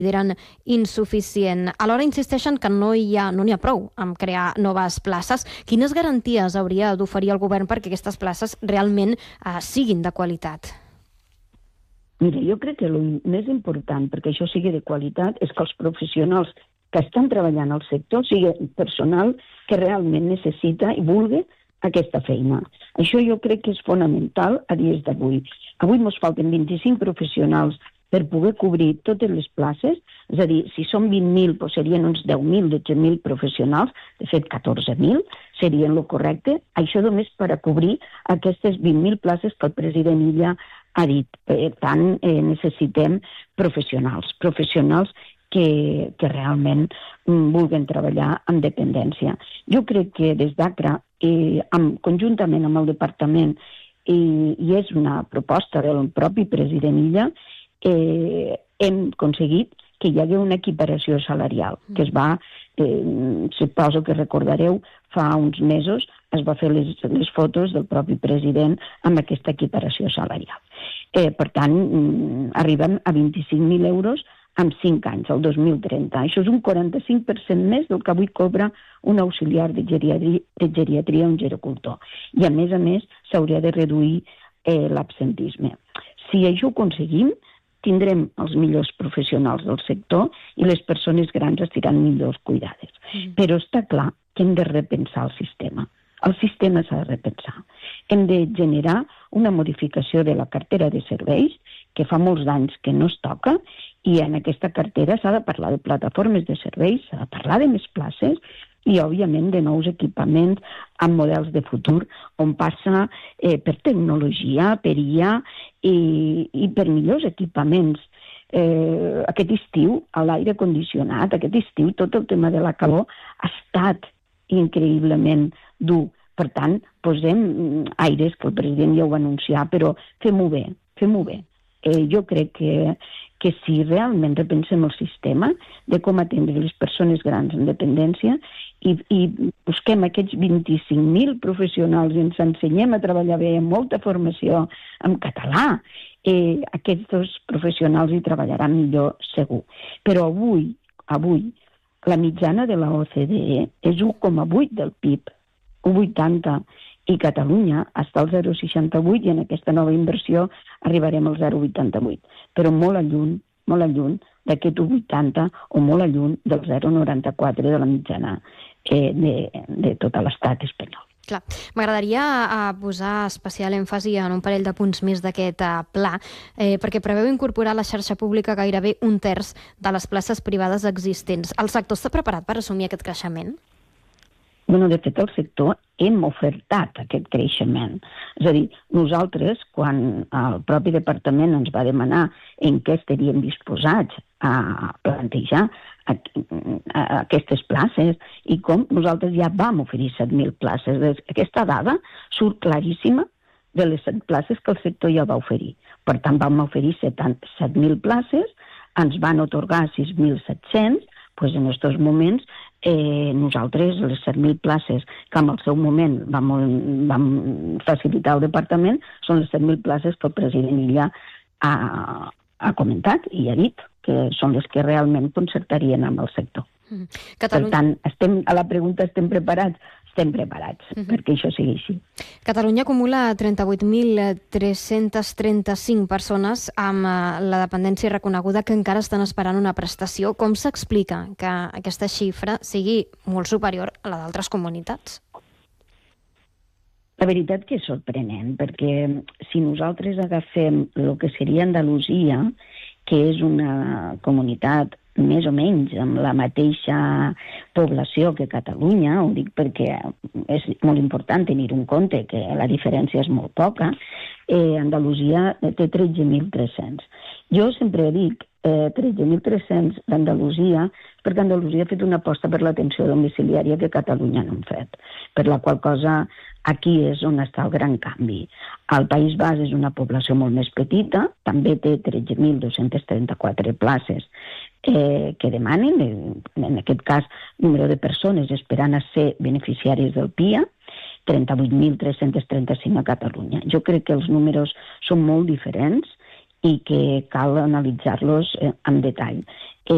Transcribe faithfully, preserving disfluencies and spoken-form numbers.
consideren insuficient. Alhora insisteixen que no hi ha, no n'hi ha prou amb crear noves places. Quines garanties hauria d'oferir el govern perquè aquestes places realment eh, siguin de qualitat? Mira, jo crec que el més important perquè això sigui de qualitat és que els professionals que estan treballant al sector sigui personal que realment necessita i vulgui aquesta feina. Això jo crec que és fonamental a dies d'avui. Avui ens falten vint-i-cinc professionals per poder cobrir totes les places, és a dir, si són vint mil, doncs serien uns deu mil, dotze mil professionals, de fet catorze mil serien el correcte, això només per a cobrir aquestes vint mil places que el president Illa ha dit. Per tant, eh, necessitem professionals, professionals que, que realment mm, vulguin treballar amb dependència. Jo crec que des d'Acra, eh, amb, conjuntament amb el departament, eh, i és una proposta del propi president Illa, eh, hem aconseguit que hi hagués una equiparació salarial, que es va, eh, suposo que recordareu, fa uns mesos es va fer les, les fotos del propi president amb aquesta equiparació salarial. Eh, per tant, mm, arribem a vint-i-cinc mil euros en cinc anys, el dos mil trenta. Això és un quaranta-cinc per cent més del que avui cobra un auxiliar de geriatria, de geriatria o un gerocultor. I a més a més s'hauria de reduir eh, l'absentisme. Si això ho aconseguim, tindrem els millors professionals del sector i les persones grans estiran millors cuidades. Mm. Però està clar que hem de repensar el sistema. El sistema s'ha de repensar. Hem de generar una modificació de la cartera de serveis, que fa molts anys que no es toca, i en aquesta cartera s'ha de parlar de plataformes de serveis, s'ha de parlar de més places i, òbviament, de nous equipaments amb models de futur, on passa eh, per tecnologia, per I A i, i per millors equipaments. Eh, aquest estiu, a l'aire condicionat, aquest estiu, tot el tema de la calor ha estat increïblement dur. Per tant, posem aires, que el president ja ho va anunciar, però fem-ho bé, fem-ho bé. Eh, jo crec que, que si realment repensem el sistema de com atendre les persones grans en dependència i, i busquem aquests vint-i-cinc mil professionals i ens ensenyem a treballar bé amb molta formació en català, eh, aquests dos professionals hi treballaran millor segur. Però avui, avui, la mitjana de la O C D E és un coma vuit del P I B, un vuitanta, i Catalunya està al zero coma seixanta-vuit i en aquesta nova inversió arribarem al zero coma vuitanta-vuit, però molt lluny, molt lluny d'aquest un coma vuitanta o molt lluny del zero coma noranta-quatre de la mitjana eh, de, de tot l'estat espanyol. Clar, m'agradaria uh, posar especial èmfasi en un parell de punts més d'aquest uh, pla, eh, perquè preveu incorporar a la xarxa pública gairebé un terç de les places privades existents. El sector està preparat per assumir aquest creixement? Bueno, de fet, el sector hem ofertat aquest creixement. És a dir, nosaltres, quan el propi departament ens va demanar en què estaríem disposats a plantejar a, a aquestes places i com, nosaltres ja vam oferir set mil places. Aquesta dada surt claríssima de les set places que el sector ja va oferir. Per tant, vam oferir set mil places, ens van atorgar sis mil set-cents, doncs en aquests moments eh, nosaltres les set mil places que en el seu moment vam, vam facilitar al departament són les set mil places que el president Illa ha, ha comentat i ha dit que són les que realment concertarien amb el sector. Mm. Catalunya... Per tant, estem, a la pregunta estem preparats? Estem preparats uh-huh. perquè això sigui així. Catalunya acumula trenta-vuit mil tres-cents trenta-cinc persones amb la dependència reconeguda que encara estan esperant una prestació. Com s'explica que aquesta xifra sigui molt superior a la d'altres comunitats? La veritat que és sorprenent, perquè si nosaltres agafem el que seria Andalusia, que és una comunitat més o menys amb la mateixa població que Catalunya, ho dic perquè és molt important tenir en compte que la diferència és molt poca, eh, Andalusia té tretze mil tres-cents. Jo sempre dic eh, tretze mil tres-cents d'Andalusia perquè Andalusia ha fet una aposta per l'atenció domiciliària que Catalunya no ha fet, per la qual cosa aquí és on està el gran canvi. El País Basc és una població molt més petita, també té tretze mil dos-cents trenta-quatre places eh, que demanen, en aquest cas, número de persones esperant a ser beneficiaris del P I A, trenta-vuit mil tres-cents trenta-cinc a Catalunya. Jo crec que els números són molt diferents i que cal analitzar-los eh, en detall.